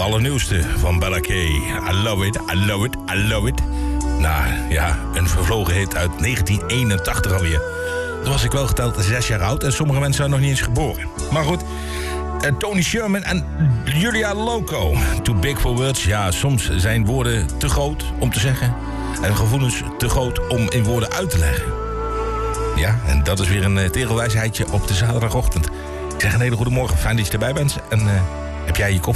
allernieuwste van Bella K. I love it, I love it, I love it. Nou ja, een vervlogen hit uit 1981 alweer. Toen was ik wel geteld 6 jaar oud en sommige mensen zijn nog niet eens geboren. Maar goed, Tony Sherman en Julia Loco. Too big for words. Ja, soms zijn woorden te groot om te zeggen. En gevoelens te groot om in woorden uit te leggen. Ja, en dat is weer een tegelwijsheidje op de zaterdagochtend. Ik zeg een hele goede morgen. Fijn dat je erbij bent. En heb jij je koffie?